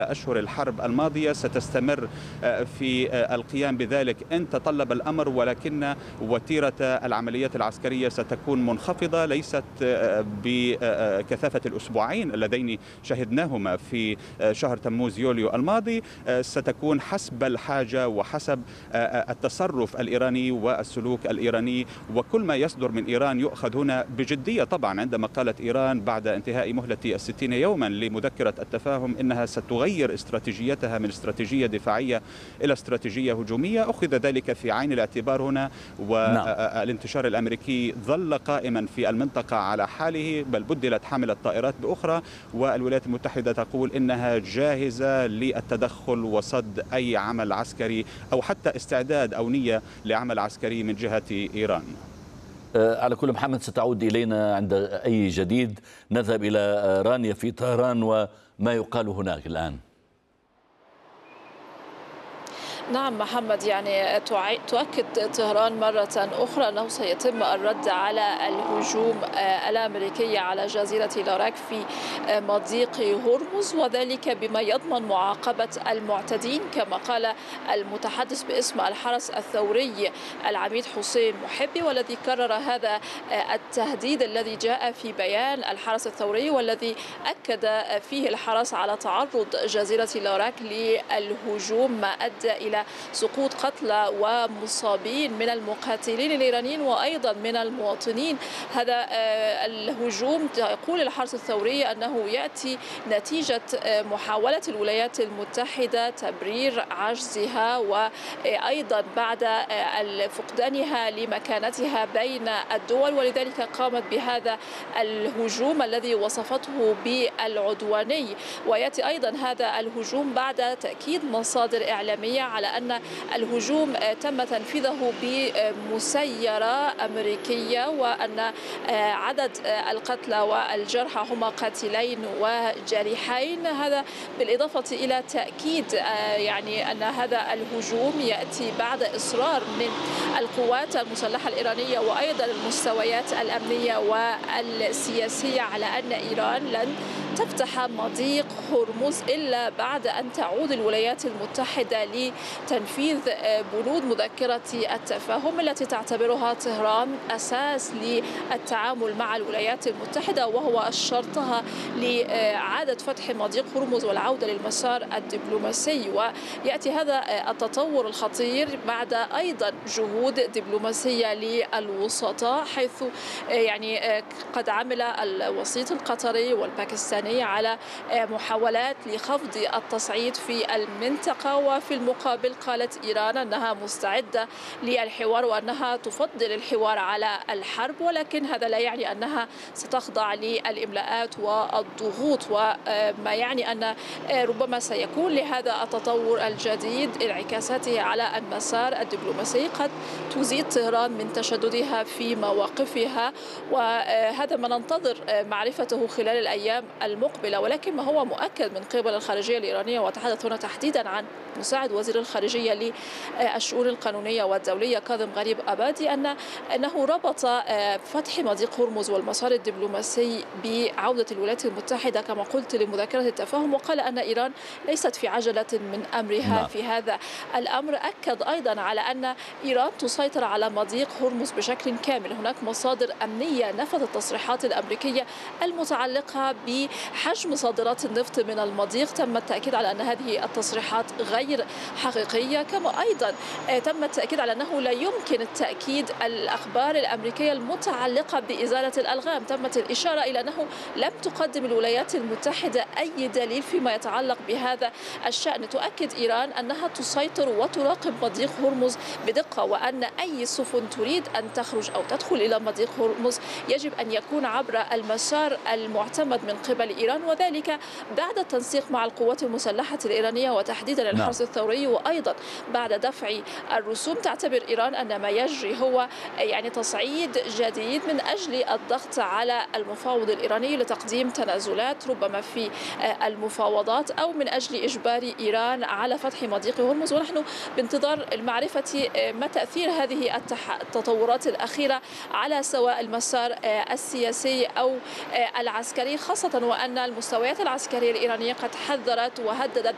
أشهر الحرب الماضية ستستمر في القيام بذلك إن تطلب الأمر، ولكن وتيرة العمليات العسكرية ستكون منخفضة، ليست بكثافة الأسبوعين اللذين شهدناهما في شهر تموز يوليو الماضي. ستكون حسب الحاجة وحسب التصرف الإيراني والسلوك الإيراني، وكل ما يصدر من إيران يؤخذ هنا بجدية. طبعا عندما قالت إيران بعد انتهاء مهلة 60 يوما لمذكرة التفاهم إنها ستغير استراتيجيتها من استراتيجية دفاعية إلى استراتيجية هجومية، أخذ ذلك في عين الاعتبار هنا، والانتشار الأمريكي ظل قائما في المنطقة على حاله، بل بدلت حاملة طائرات بأخرى، والولايات المتحدة تقول إنها جاهزة للتدخل وصد أي عمل عسكري أو حتى استعداد أو نية لعمل عسكري من جهة إيران. على كل محمد، ستعود إلينا عند أي جديد. نذهب إلى رانيا في طهران وما يقال هناك الآن. نعم محمد، يعني تؤكد طهران مرة أخرى أنه سيتم الرد على الهجوم الأمريكي على جزيرة لاراك في مضيق هرمز، وذلك بما يضمن معاقبة المعتدين، كما قال المتحدث باسم الحرس الثوري العميد حسين محبي، والذي كرر هذا التهديد الذي جاء في بيان الحرس الثوري، والذي أكد فيه الحرس على تعرض جزيرة لاراك للهجوم ما أدى إلى سقوط قتلى ومصابين من المقاتلين الإيرانيين وأيضا من المواطنين. هذا الهجوم يقول الحرس الثوري أنه يأتي نتيجة محاولة الولايات المتحدة تبرير عجزها، وأيضا بعد فقدانها لمكانتها بين الدول، ولذلك قامت بهذا الهجوم الذي وصفته بالعدواني. ويأتي أيضا هذا الهجوم بعد تأكيد مصادر إعلامية على أن الهجوم تم تنفيذه بمسيرة أمريكية، وأن عدد القتلى والجرحى هما قاتلين وجريحين. هذا بالإضافة إلى تأكيد يعني أن هذا الهجوم يأتي بعد إصرار من القوات المسلحة الإيرانية وأيضا المستويات الأمنية والسياسية على أن إيران لن تفتح مضيق هرمز إلا بعد أن تعود الولايات المتحدة لتنفيذ بنود مذكرة التفاهم التي تعتبرها طهران أساس للتعامل مع الولايات المتحدة، وهو شرطها لإعادة فتح مضيق هرمز والعودة للمسار الدبلوماسي. ويأتي هذا التطور الخطير بعد أيضا جهود دبلوماسية للوسطاء، حيث يعني قد عمل الوسيط القطري والباكستاني على محاولات لخفض التصعيد في المنطقة، وفي المقابل قالت إيران أنها مستعدة للحوار وأنها تفضل الحوار على الحرب، ولكن هذا لا يعني أنها ستخضع للإملاءات والضغوط، وما يعني أن ربما سيكون لهذا التطور الجديد انعكاساته على المسار الدبلوماسي قد تزيد طهران من تشددها في مواقفها، وهذا ما ننتظر معرفته خلال الأيام المقبلة. ولكن ما هو مؤكد من قبل الخارجية الإيرانية، وتحدث هنا تحديدا عن مساعد وزير الخارجية للشؤون القانونية والدولية كاظم غريب أبادي، أنه ربط فتح مضيق هرمز والمسار الدبلوماسي بعودة الولايات المتحدة كما قلت لمذاكرة التفاهم، وقال أن إيران ليست في عجلة من أمرها في هذا الأمر. أكد أيضا على أن إيران تسيطر على مضيق هرمز بشكل كامل. هناك مصادر أمنية نفت التصريحات الأمريكية المتعلقة بحجم صادرات النفط من المضيق، تم التأكيد على أن هذه التصريحات غير حقيقية، كما أيضا تم التأكيد على أنه لا يمكن التأكيد الأخبار الأمريكية المتعلقة بإزالة الألغام. تمت الإشارة إلى أنه لم تقدم الولايات المتحدة أي دليل فيما يتعلق بهذا الشأن. تؤكد إيران أنها تسيطر وتراقب مضيق هرمز بدقة، وأن أي سفن تريد أن تخرج أو تدخل إلى مضيق هرمز يجب أن يكون عبر المسار المعتمد من قبل إيران، وذلك بعد التنسيق مع القوات المسلحة الإيرانية وتحديدا الحرس الثوري، وأيضا بعد دفع الرسوم. تعتبر إيران أن ما يجري هو يعني تصعيد جديد من أجل الضغط على المفاوض الإيراني لتقديم تنازلات ربما في المفاوضات، أو من أجل إجبار إيران على فتح مضيق هرمز. ونحن بانتظار المعرفة ما تأثير هذه التطورات الأخيرة على سواء المسار السياسي أو العسكري، خاصة وأن المستويات العسكرية الإيرانية قد حذرت وهددت